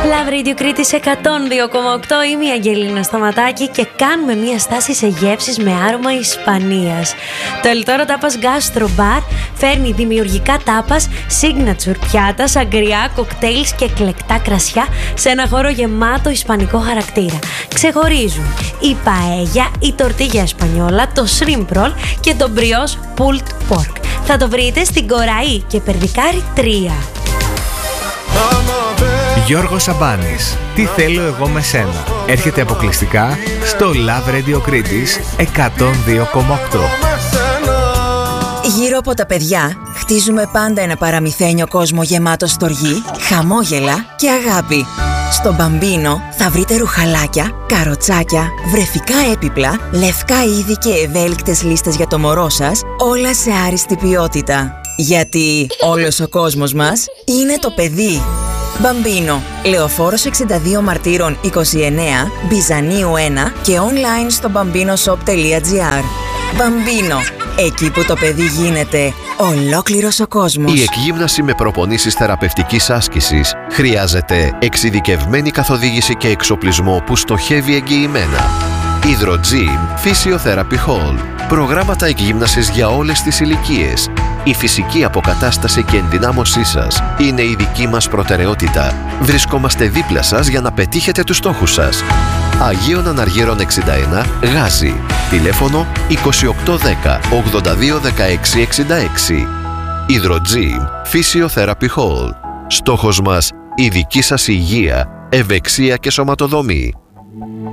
Love Radio Κρήτης 102,8. Είμαι η Αγγελίνα Σταματάκη και κάνουμε μια στάση σε γεύσεις με άρωμα Ισπανίας. Το Ελτόρο Tapas Gastro Bar φέρνει δημιουργικά τάπας, signature πιάτα, σαγκριά, κοκτέιλς και εκλεκτά κρασιά σε ένα χώρο γεμάτο ισπανικό χαρακτήρα. Ξεχωρίζουν η paella, η tortilla española, το shrimp roll και το brioche pulled pork. Θα το βρείτε στην Κοραή και Περδικάρι 3. Γιώργος Σαμπάνης, τι θέλω εγώ με σένα. Έρχεται αποκλειστικά στο Love Radio Κρήτης 102,8. Γύρω από τα παιδιά χτίζουμε πάντα ένα παραμυθένιο κόσμο γεμάτο στοργή, χαμόγελα και αγάπη. Στο Μπαμπίνο θα βρείτε ρουχαλάκια, καροτσάκια, βρεφικά έπιπλα, λευκά είδη και ευέλικτες λίστες για το μωρό σας, όλα σε άριστη ποιότητα. Γιατί όλος ο κόσμος μας είναι το παιδί. Μπαμπίνο, Λεωφόρος 62 Μαρτύρων 29, Μπιζανίου 1 και online στο bambinoshop.gr. Μπαμπίνο, εκεί που το παιδί γίνεται ολόκληρος ο κόσμος. Η εκγύμναση με προπονήσεις θεραπευτικής άσκησης χρειάζεται εξειδικευμένη καθοδήγηση και εξοπλισμό που στοχεύει εγγυημένα. Hydrogym Physiotherapy Hall. Προγράμματα εκγύμνασης για όλες τις ηλικίες. Η φυσική αποκατάσταση και ενδυνάμωσή σας είναι η δική μας προτεραιότητα. Βρισκόμαστε δίπλα σας για να πετύχετε τους στόχους σας. Αγίων Αναργύρων 61, Γάζι. Τηλέφωνο 2810 82 16 66. Hydrogym Physiotherapy Hall. Στόχος μας η δική σας υγεία, ευεξία και σωματοδομή.